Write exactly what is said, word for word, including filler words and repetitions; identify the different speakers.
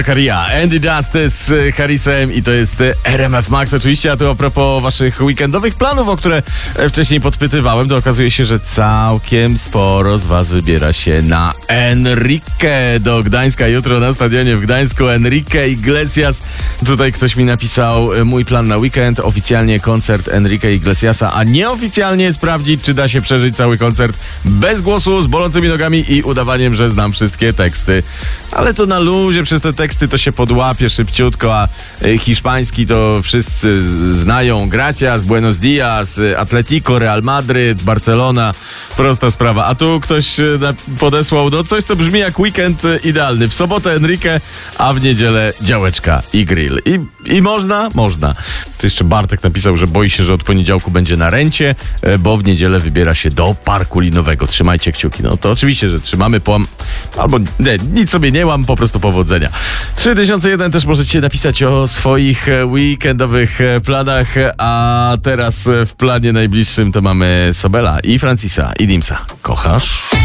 Speaker 1: Haria, Andy Dust z Harrisem i to jest R M F Max oczywiście, a tu a propos waszych weekendowych planów, o które wcześniej podpytywałem, to okazuje się, że całkiem sporo z was wybiera się na Enrique do Gdańska. Jutro na stadionie w Gdańsku Enrique Iglesias. Tutaj ktoś mi napisał mój plan na weekend, oficjalnie koncert Enrique Iglesiasa, a nieoficjalnie sprawdzić, czy da się przeżyć cały koncert bez głosu, z bolącymi nogami i udawaniem, że znam wszystkie teksty. Ale to na luzie, przez te teksty to się podłapie szybciutko, a hiszpański to wszyscy znają. Gracias, Buenos Dias, Atletico, Real Madryt, Barcelona. Prosta sprawa. A tu ktoś podesłał no coś, co brzmi jak weekend idealny. W sobotę Enrique, a w niedzielę działeczka i grill. I, i można? Można. Tu jeszcze Bartek napisał, że boi się, że od poniedziałku będzie na rencie, bo w niedzielę wybiera się do parku linowego. Trzymajcie kciuki. No to oczywiście, że trzymamy po... Albo nie, nic sobie nie mam, po prostu powodzenia. trzy tysiące jeden też możecie napisać o swoich weekendowych planach, a teraz w planie najbliższym to mamy Sobela i Francisa i Dimsa. Kochasz?